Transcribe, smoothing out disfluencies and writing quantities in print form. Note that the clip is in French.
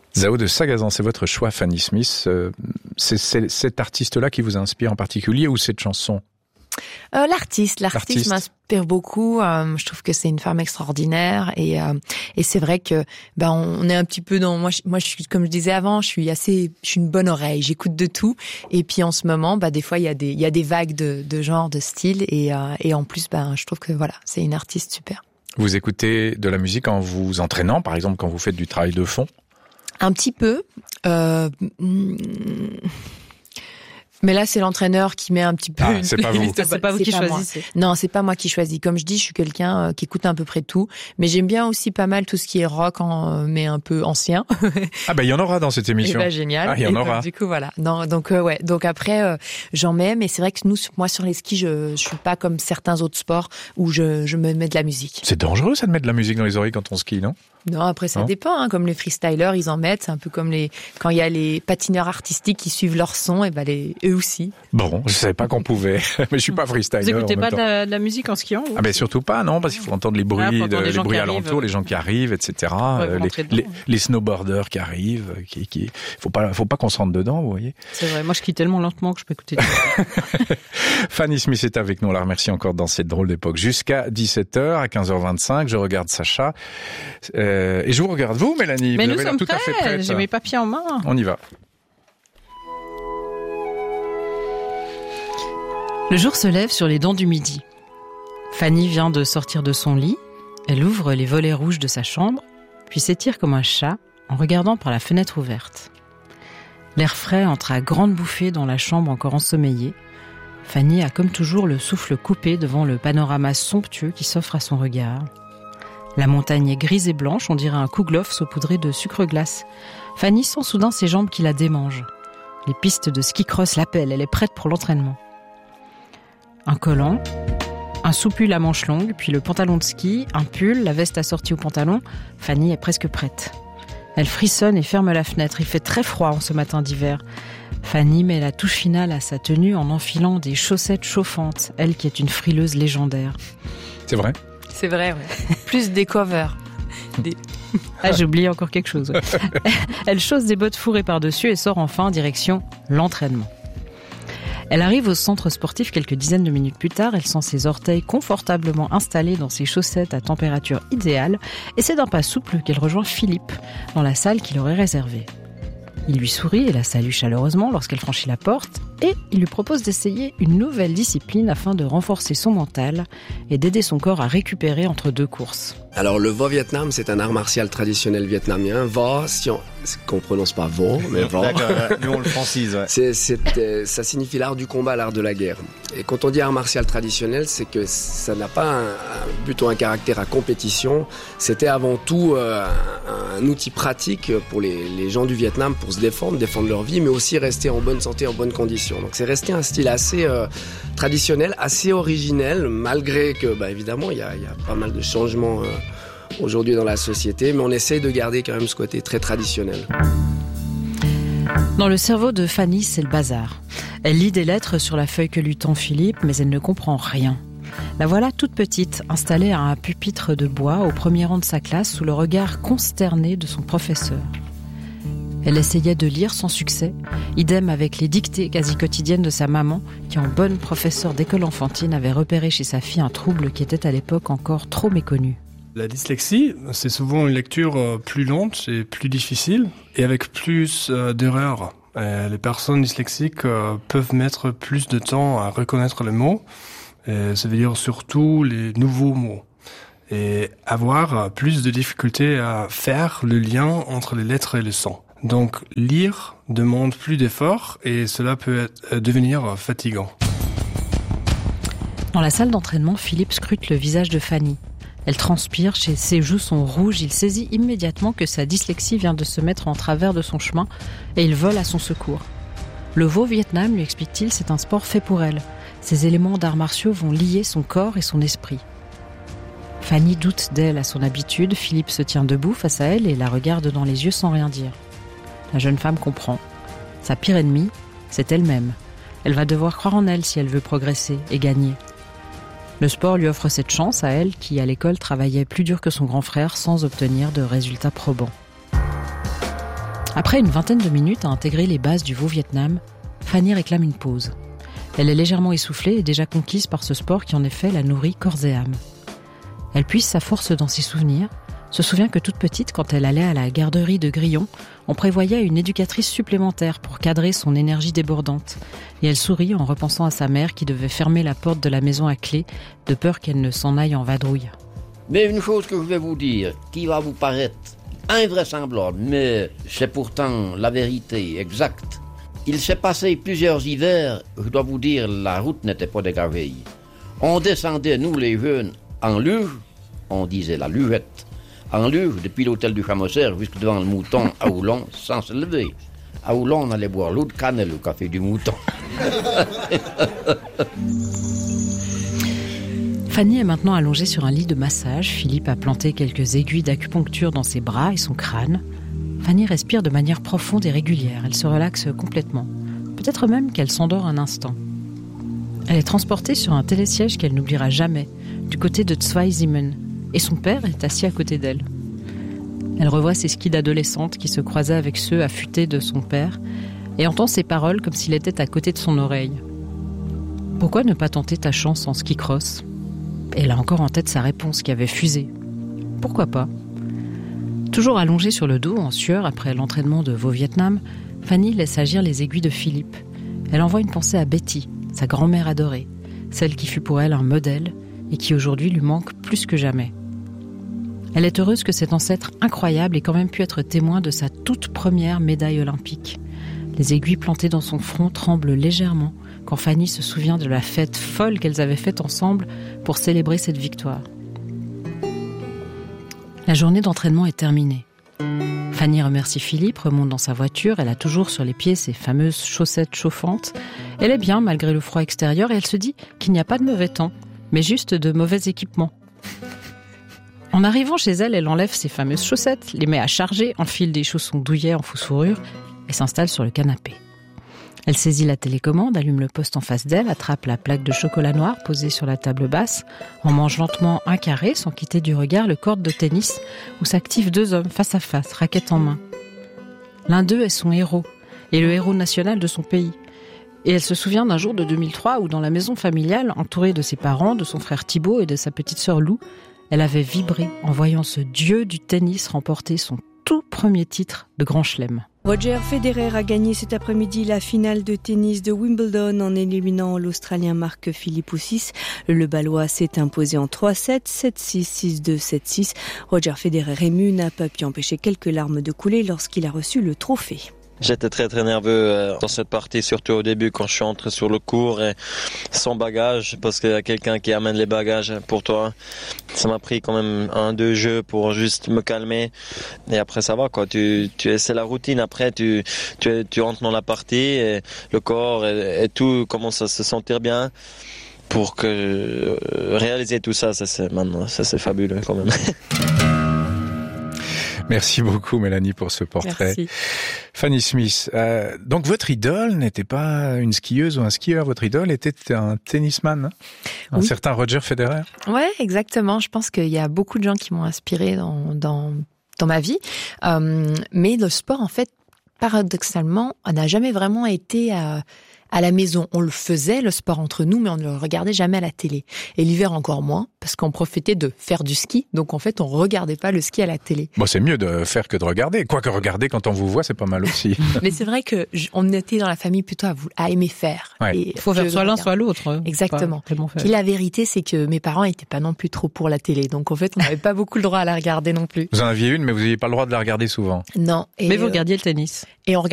Zao de Sagazan, c'est votre choix, Fanny Smith. C'est cet artiste-là qui vous inspire en particulier ou cette chanson ? L'artiste m'inspire beaucoup. Je trouve que c'est une femme extraordinaire et c'est vrai que on est un petit peu dans moi je suis, comme je disais avant, je suis une bonne oreille, j'écoute de tout et puis en ce moment des fois il y a des vagues de genre, de style et en plus je trouve que voilà, c'est une artiste super. Vous écoutez de la musique en vous entraînant, par exemple quand vous faites du travail de fond ? Un petit peu. Mais là, c'est l'entraîneur qui met un petit peu. C'est pas vous. C'est pas vous qui choisissez. Non, c'est pas moi qui choisis. Comme je dis, je suis quelqu'un qui écoute à peu près tout. Mais j'aime bien aussi pas mal tout ce qui est rock, mais un peu ancien. Il y en aura dans cette émission. Et génial. Il y en aura. Du coup, voilà. Donc après, j'en mets. Mais c'est vrai que moi, sur les skis, je suis pas comme certains autres sports où je me mets de la musique. C'est dangereux, ça, de mettre de la musique dans les oreilles quand on skie, non ? Non, après ça dépend. Comme les freestylers, ils en mettent. C'est un peu comme quand il y a les patineurs artistiques qui suivent leur son, et eux aussi. Bon, je savais pas qu'on pouvait, mais je suis pas freestyler. Vous écoutez pas de la musique en skiant ? Surtout pas, non, parce qu'il faut entendre les bruits, les bruits alentours, les gens qui arrivent, etc. Les snowboarders qui arrivent, faut pas qu'on se rentre dedans, vous voyez. C'est vrai. Moi, je skie tellement lentement que je peux écouter. Fanny Smith est avec nous. On la remercie encore dans cette drôle d'époque. Jusqu'à 17h, à 15h25, je regarde Sacha. Et je vous regarde vous, Mélanie. Mais vous nous avez sommes tout à fait prête. J'ai mes papiers en main. On y va. Le jour se lève sur les dents du midi. Fanny vient de sortir de son lit. Elle ouvre les volets rouges de sa chambre, puis s'étire comme un chat en regardant par la fenêtre ouverte. L'air frais entre à grandes bouffées dans la chambre encore ensommeillée. Fanny a comme toujours le souffle coupé devant le panorama somptueux qui s'offre à son regard. La montagne est grise et blanche, on dirait un kouglof saupoudré de sucre glace. Fanny sent soudain ses jambes qui la démangent. Les pistes de ski cross l'appellent, elle est prête pour l'entraînement. Un collant, un soupul à manches longues, puis le pantalon de ski, un pull, la veste assortie au pantalon. Fanny est presque prête. Elle frissonne et ferme la fenêtre. Il fait très froid en ce matin d'hiver. Fanny met la touche finale à sa tenue en enfilant des chaussettes chauffantes, elle qui est une frileuse légendaire. C'est vrai ? C'est vrai, ouais. Plus des covers. J'ai oublié encore quelque chose. Ouais. Elle chausse des bottes fourrées par-dessus et sort enfin en direction l'entraînement. Elle arrive au centre sportif quelques dizaines de minutes plus tard. Elle sent ses orteils confortablement installés dans ses chaussettes à température idéale. Et c'est d'un pas souple qu'elle rejoint Philippe dans la salle qu'il aurait réservée. Il lui sourit et la salue chaleureusement lorsqu'elle franchit la porte. Et il lui propose d'essayer une nouvelle discipline afin de renforcer son mental et d'aider son corps à récupérer entre deux courses. Alors le Va Vietnam, c'est un art martial traditionnel vietnamien. Va, qu'on prononce pas Va, mais Va. D'accord, nous on le francise. Ouais. Ça signifie l'art du combat, l'art de la guerre. Et quand on dit art martial traditionnel, c'est que ça n'a pas plutôt un caractère à compétition. C'était avant tout un outil pratique pour les gens du Vietnam pour se défendre leur vie, mais aussi rester en bonne santé, en bonnes conditions. Donc c'est resté un style assez traditionnel, assez originel, malgré que, évidemment, il y a pas mal de changements aujourd'hui dans la société, mais on essaye de garder quand même ce côté très traditionnel. Dans le cerveau de Fanny, c'est le bazar. Elle lit des lettres sur la feuille que lui tend Philippe, mais elle ne comprend rien. La voilà toute petite, installée à un pupitre de bois au premier rang de sa classe, sous le regard consterné de son professeur. Elle essayait de lire sans succès, idem avec les dictées quasi quotidiennes de sa maman, qui en bonne professeure d'école enfantine avait repéré chez sa fille un trouble qui était à l'époque encore trop méconnu. La dyslexie, c'est souvent une lecture plus lente et plus difficile, et avec plus d'erreurs. Les personnes dyslexiques peuvent mettre plus de temps à reconnaître les mots, et ça veut dire surtout les nouveaux mots, et avoir plus de difficultés à faire le lien entre les lettres et le son. Donc lire demande plus d'efforts et cela peut devenir fatigant. Dans la salle d'entraînement, Philippe scrute le visage de Fanny. Elle transpire, ses joues sont rouges, il saisit immédiatement que sa dyslexie vient de se mettre en travers de son chemin et il vole à son secours. Le veau Vietnam, lui explique-t-il, c'est un sport fait pour elle. Ces éléments d'arts martiaux vont lier son corps et son esprit. Fanny doute d'elle à son habitude, Philippe se tient debout face à elle et la regarde dans les yeux sans rien dire. La jeune femme comprend. Sa pire ennemie, c'est elle-même. Elle va devoir croire en elle si elle veut progresser et gagner. Le sport lui offre cette chance à elle qui, à l'école, travaillait plus dur que son grand frère sans obtenir de résultats probants. Après une vingtaine de minutes à intégrer les bases du Vietnam, Fanny réclame une pause. Elle est légèrement essoufflée et déjà conquise par ce sport qui en effet la nourrit corps et âme. Elle puise sa force dans ses souvenirs, se souvient que toute petite, quand elle allait à la garderie de Grillon, on prévoyait une éducatrice supplémentaire pour cadrer son énergie débordante. Et elle sourit en repensant à sa mère qui devait fermer la porte de la maison à clé, de peur qu'elle ne s'en aille en vadrouille. Mais une chose que je vais vous dire, qui va vous paraître invraisemblable, mais c'est pourtant la vérité exacte. Il s'est passé plusieurs hivers, je dois vous dire, la route n'était pas dégagée. On descendait, nous les jeunes, en luge, on disait la lugette, en luge depuis l'hôtel du Chamosser jusque devant le Mouton à Oulon sans se lever. À Oulon, on allait boire l'eau de cannelle au café du Mouton. Fanny est maintenant allongée sur un lit de massage. Philippe a planté quelques aiguilles d'acupuncture dans ses bras et son crâne. Fanny respire de manière profonde et régulière. Elle se relaxe complètement. Peut-être même qu'elle s'endort un instant. Elle est transportée sur un télésiège qu'elle n'oubliera jamais, du côté de Zweisimmen. Et son père est assis à côté d'elle. Elle revoit ses skis d'adolescente qui se croisaient avec ceux affûtés de son père et entend ses paroles comme s'il était à côté de son oreille. Pourquoi ne pas tenter ta chance en ski cross ? Et elle a encore en tête sa réponse qui avait fusé. Pourquoi pas ? Toujours allongée sur le dos, en sueur après l'entraînement de Vietnam, Fanny laisse agir les aiguilles de Philippe. Elle envoie une pensée à Betty, sa grand-mère adorée, celle qui fut pour elle un modèle et qui aujourd'hui lui manque plus que jamais. Elle est heureuse que cet ancêtre incroyable ait quand même pu être témoin de sa toute première médaille olympique. Les aiguilles plantées dans son front tremblent légèrement quand Fanny se souvient de la fête folle qu'elles avaient faite ensemble pour célébrer cette victoire. La journée d'entraînement est terminée. Fanny remercie Philippe, remonte dans sa voiture, elle a toujours sur les pieds ses fameuses chaussettes chauffantes. Elle est bien malgré le froid extérieur et elle se dit qu'il n'y a pas de mauvais temps, mais juste de mauvais équipements. En arrivant chez elle, elle enlève ses fameuses chaussettes, les met à charger, enfile des chaussons douillets en fausse fourrure et s'installe sur le canapé. Elle saisit la télécommande, allume le poste en face d'elle, attrape la plaque de chocolat noir posée sur la table basse, en mange lentement un carré sans quitter du regard le court de tennis où s'activent deux hommes face à face, raquette en main. L'un d'eux est son héros, et le héros national de son pays. Et elle se souvient d'un jour de 2003 où dans la maison familiale, entourée de ses parents, de son frère Thibaut et de sa petite sœur Lou, elle avait vibré en voyant ce dieu du tennis remporter son tout premier titre de Grand Chelem. Roger Federer a gagné cet après-midi la finale de tennis de Wimbledon en éliminant l'Australien Marc Philippoussis. Le Balois s'est imposé en 3-7, 7-6, 6-2, 7-6. Roger Federer ému n'a pas pu empêcher quelques larmes de couler lorsqu'il a reçu le trophée. J'étais très très nerveux dans cette partie, surtout au début quand je suis entré sur le court et sans bagage, parce qu'il y a quelqu'un qui amène les bagages pour toi. Ça m'a pris quand même 1-2 jeux pour juste me calmer et après ça va quoi. C'est la routine. Après tu rentres dans la partie et le corps et tout commence à se sentir bien. Pour que réaliser tout ça, ça c'est fabuleux quand même. Merci beaucoup Mélanie pour ce portrait. Merci. Fanny Smith, donc votre idole n'était pas une skieuse ou un skieur, votre idole était un tennisman, hein, un certain Roger Federer. Ouais, exactement. Je pense qu'il y a beaucoup de gens qui m'ont inspiré dans ma vie, mais le sport en fait, paradoxalement, n'a jamais vraiment été à la maison. On le faisait, le sport entre nous, mais on ne le regardait jamais à la télé. Et l'hiver encore moins, parce qu'on profitait de faire du ski. Donc en fait, on regardait pas le ski à la télé. Bon, c'est mieux de faire que de regarder. Quoique regarder quand on vous voit, c'est pas mal aussi. Mais c'est vrai que on était dans la famille plutôt à aimer faire. Ouais. Il faut faire soit l'un, soit l'autre. Exactement. Et la vérité, c'est que mes parents étaient pas non plus trop pour la télé. Donc en fait, on n'avait pas beaucoup le droit à la regarder non plus. Vous en aviez une, mais vous n'aviez pas le droit de la regarder souvent. Non. Mais vous regardiez le tennis. Et on